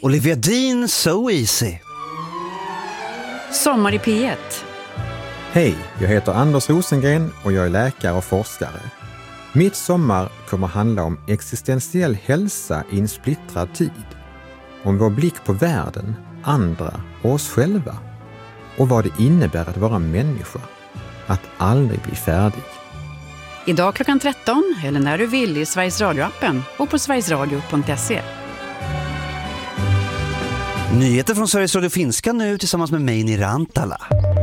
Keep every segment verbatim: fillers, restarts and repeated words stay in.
Olivia Dean, So Easy. Sommar i P ett. Hej, jag heter Anders Rosengren och jag är läkare och forskare. Mitt sommar kommer handla om existentiell hälsa i en splittrad tid. Om vår blick på världen, andra och oss själva. Och vad det innebär att vara människa. Att aldrig bli färdig. Idag klockan tretton eller när du vill i Sveriges Radio-appen och på sverigesradio punkt se. Nyheter från Sveriges Radio Finska nu tillsammans med mig i Rantala.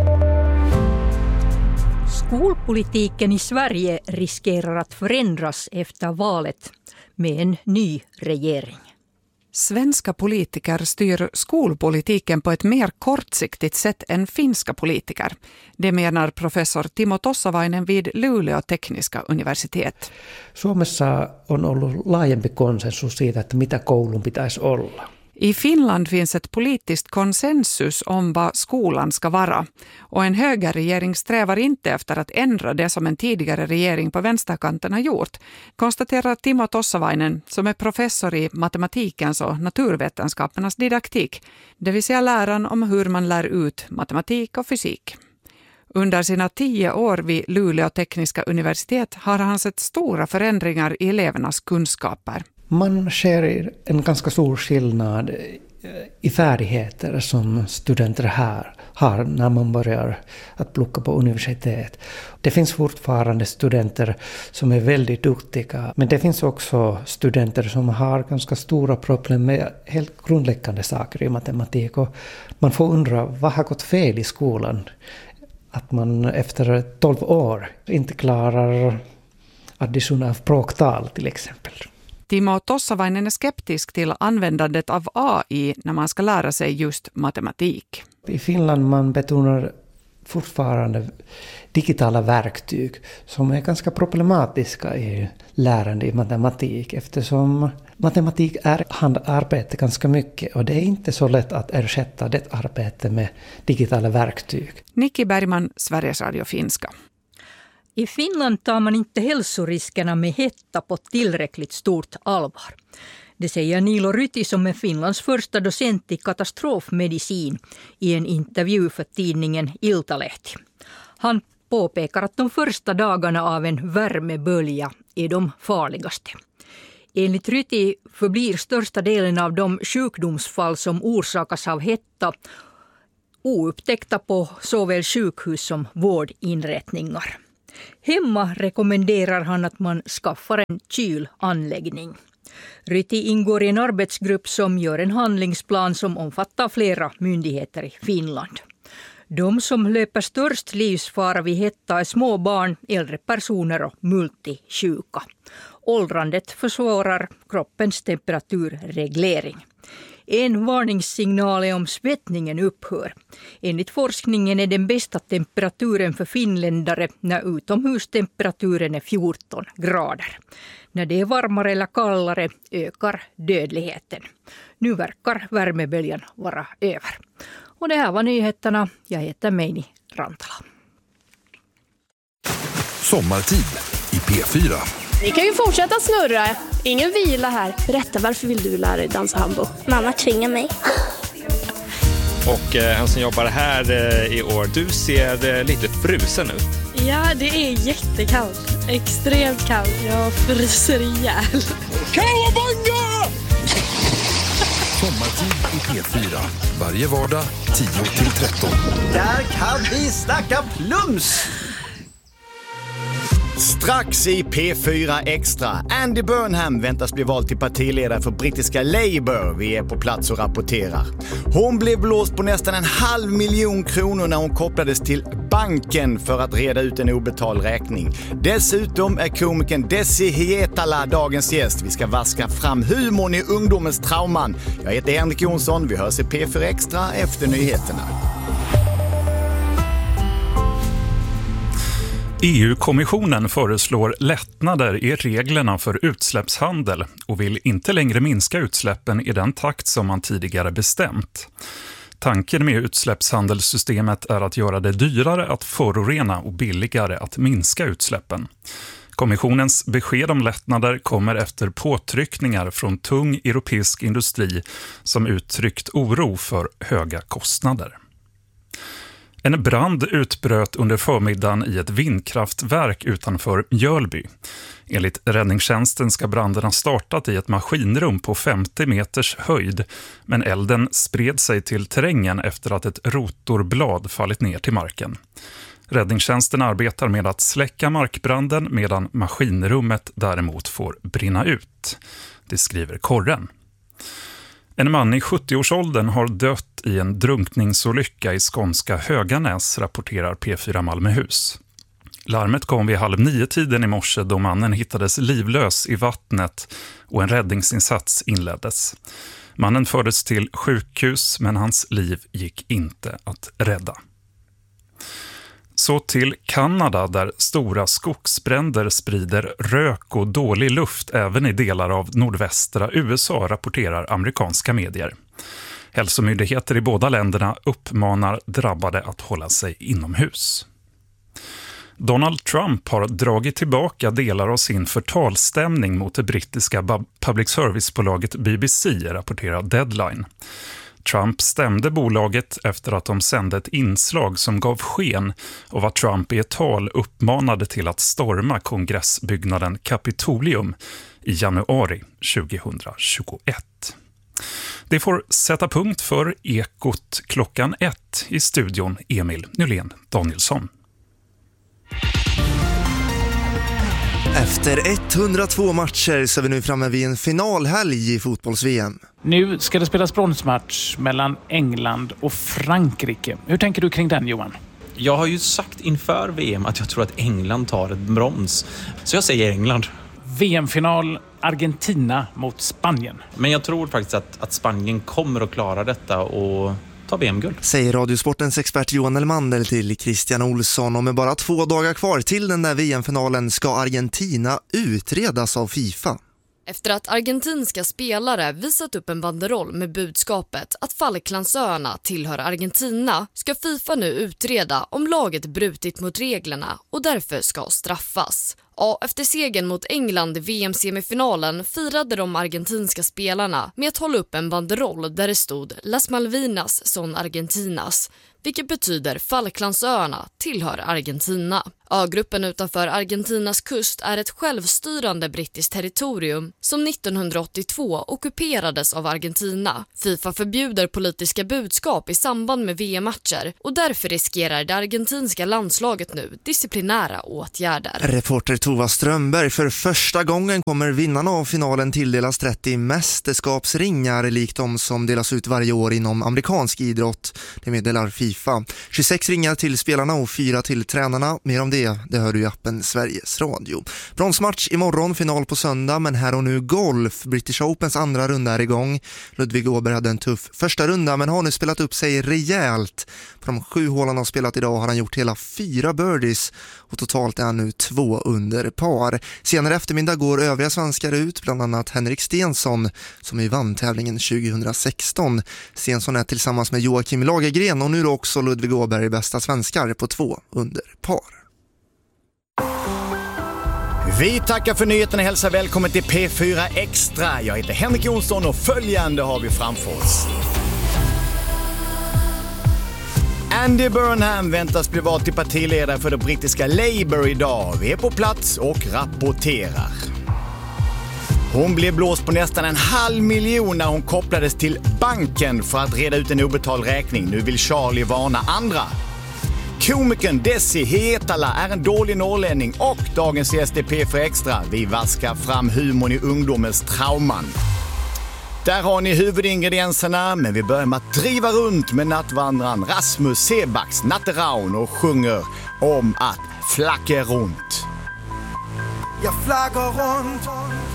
Skolpolitiken i Sverige riskerar att förändras efter valet med en ny regering. Svenska politiker styr skolpolitiken på ett mer kortsiktigt sätt än finska politiker. Det menar professor Timo Tossavainen vid Luleå tekniska universitet. Suomessa on ollut laajempi konsensus siitä, että mitä koulun pitäisi olla. I Finland finns ett politiskt konsensus om vad skolan ska vara. Och en högerregering strävar inte efter att ändra det som en tidigare regering på vänsterkanten har gjort, konstaterar Timo Tossavainen som är professor i matematikens och naturvetenskapernas didaktik, det vill säga läran om hur man lär ut matematik och fysik. Under sina tio år vid Luleå tekniska universitet har han sett stora förändringar i elevernas kunskaper. Man ser en ganska stor skillnad i färdigheter som studenter här har när man börjar att plugga på universitet. Det finns fortfarande studenter som är väldigt duktiga, men det finns också studenter som har ganska stora problem med helt grundläggande saker i matematik. Och man får undra, vad har gått fel i skolan? Att man efter tolv år inte klarar addition av bråktal till exempel. Timo Tossavainen är skeptisk till användandet av A I när man ska lära sig just matematik. I Finland man betonar fortfarande digitala verktyg som är ganska problematiska i lärande i matematik eftersom matematik är handarbete ganska mycket och det är inte så lätt att ersätta det arbete med digitala verktyg. Nikki Bergman, Sveriges Radio Finska. I Finland tar man inte hälsoriskerna med hetta på tillräckligt stort allvar. Det säger Niilo Ryti som är Finlands första docent i katastrofmedicin i en intervju för tidningen Iltalehti. Han påpekar att de första dagarna av en värmebölja är de farligaste. Enligt Ryti förblir största delen av de sjukdomsfall som orsakas av hetta oupptäckta på såväl sjukhus som vårdinrättningar. Hemma rekommenderar han att man skaffar en kylanläggning. Ryti ingår i en arbetsgrupp som gör en handlingsplan som omfattar flera myndigheter i Finland. De som löper störst livsfara vid hetta är små barn, äldre personer och multisjuka. Åldrandet försvårar kroppens temperaturreglering. En varningssignal är om svettningen upphör. Enligt forskningen är den bästa temperaturen för finländare när utomhustemperaturen är fjorton grader. När det är varmare eller kallare ökar dödligheten. Nu verkar värmeböljan vara över. Och det här var nyheterna. Jag heter Meini Rantala. Sommartid i P fyra. Vi kan ju fortsätta snurra. Ingen vila här. Berätta, varför vill du lära dig dansa hambo? Mamma tvingar mig. Och eh, en som jobbar här eh, i år, du ser eh, lite frusen ut. Ja, det är jättekallt. Extremt kallt. Jag fryser ihjäl. Kawabanga! Sommartid i P fyra. Varje vardag tio till tretton. Där kan vi snacka plums! Strax i P fyra Extra. Andy Burnham väntas bli vald till partiledare för brittiska Labour. Vi är på plats och rapporterar. Hon blev blåst på nästan en halv miljon kronor när hon kopplades till banken för att reda ut en obetald räkning. Dessutom är komikern Desi Hietala dagens gäst. Vi ska vaska fram humorn i ungdomens trauman. Jag heter Henrik Jonsson. Vi hörs i P fyra Extra efter nyheterna. E U-kommissionen föreslår lättnader i reglerna för utsläppshandel och vill inte längre minska utsläppen i den takt som man tidigare bestämt. Tanken med utsläppshandelssystemet är att göra det dyrare att förorena och billigare att minska utsläppen. Kommissionens besked om lättnader kommer efter påtryckningar från tung europeisk industri som uttryckt oro för höga kostnader. En brand utbröt under förmiddagen i ett vindkraftverk utanför Mjölby. Enligt räddningstjänsten ska branden ha startat i ett maskinrum på femtio meters höjd, men elden spred sig till terrängen efter att ett rotorblad fallit ner till marken. Räddningstjänsten arbetar med att släcka markbranden medan maskinrummet däremot får brinna ut. Det skriver Korren. En man i sjuttio-årsåldern har dött i en drunkningsolycka i skånska Höganäs, rapporterar P fyra Malmöhus. Larmet kom vid halv nio tiden i morse då mannen hittades livlös i vattnet och en räddningsinsats inleddes. Mannen fördes till sjukhus men hans liv gick inte att rädda. Så till Kanada där stora skogsbränder sprider rök och dålig luft även i delar av nordvästra U S A, rapporterar amerikanska medier. Hälsomyndigheter i båda länderna uppmanar drabbade att hålla sig inomhus. Donald Trump har dragit tillbaka delar av sin förtalsstämning mot det brittiska public service-bolaget B B C, rapporterar Deadline. Trump stämde bolaget efter att de sände ett inslag som gav sken av att Trump i ett tal uppmanade till att storma kongressbyggnaden Capitolium i januari tjugohundratjugoett. Det får sätta punkt för Ekot klockan ett. I studion Emil Nylén Danielsson. Efter etthundratvå matcher så är vi nu framme vid en finalhelg i fotbolls-V M. Nu ska det spelas bronsmatch mellan England och Frankrike. Hur tänker du kring den, Johan? Jag har ju sagt inför V M att jag tror att England tar ett brons. Så jag säger England. V M-final Argentina mot Spanien. Men jag tror faktiskt att, att Spanien kommer att klara detta och ta V M-guld. Säger Radiosportens expert Johan Elmander till Christian Olsson. Och med bara två dagar kvar till den där V M-finalen ska Argentina utredas av FIFA. Efter att argentinska spelare visat upp en banderoll med budskapet att Falklandsöarna tillhör Argentina ska FIFA nu utreda om laget brutit mot reglerna och därför ska straffas. Ja, efter segern mot England i V M-semifinalen firade de argentinska spelarna med att hålla upp en banderoll där det stod Las Malvinas son Argentinas, vilket betyder Falklandsöarna tillhör Argentina. Ögruppen utanför Argentinas kust är ett självstyrande brittiskt territorium som nittonhundraåttiotvå ockuperades av Argentina. FIFA förbjuder politiska budskap i samband med V M-matcher och därför riskerar det argentinska landslaget nu disciplinära åtgärder. Reporter Tova Strömberg, för första gången kommer vinnarna av finalen tilldelas trettio mästerskapsringar likt de som delas ut varje år inom amerikansk idrott. Det meddelar FIFA. tjugosex ringar till spelarna och fyra till tränarna. Mer om det, det hör du i appen Sveriges Radio. Bronsmatch imorgon, final på söndag, men här och nu golf. British Opens andra runda är igång. Ludvig Åberg hade en tuff första runda men har nu spelat upp sig rejält. På de sju hål han har spelat idag har han gjort hela fyra birdies och totalt är han nu två under par. Senare eftermiddag går övriga svenskar ut, bland annat Henrik Stensson som i vann tävlingen tjugohundrasexton. Stensson är tillsammans med Joakim Lagergren och nu också Ludvig Åberg bästa svenskar på två under par. Vi tackar för nyheterna och hälsar välkommen till P fyra Extra. Jag heter Henrik Jonsson och följande har vi framför oss. Andy Burnham väntas bli vald till partiledare för det brittiska Labour idag. Vi är på plats och rapporterar. Hon blev blåst på nästan en halv miljon när hon kopplades till banken för att reda ut en obetald räkning. Nu vill Charlie varna andra. Komikern Desi Hetala är en dålig norrlänning och dagens gäst är P fyra Extra. Vi vaskar fram humorn i ungdomens trauman. Där har ni huvudingredienserna, men vi börjar med att driva runt med nattvandran Rasmus Sebax Natteraun och sjunger om att flacka runt. Jag flaggar runt.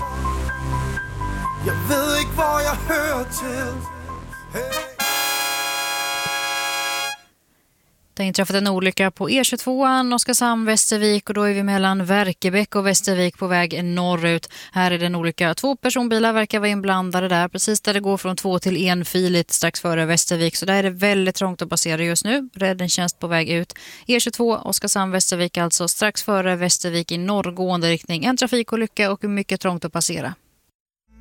Jag vet inte vad jag hör till. Hey. Det har inträffat en olycka på E tjugotvåan Oskarshamn-Västervik och då är vi mellan Verkebäck och Västervik på väg norrut. Här är det en olycka. Två personbilar verkar vara inblandade där, precis där det går från två till en filigt strax före Västervik. Så där är det väldigt trångt att passera just nu. Räddningstjänst på väg ut. E tjugotvå Oskarshamn-Västervik alltså strax före Västervik i norrgående riktning. En trafikolycka och mycket trångt att passera.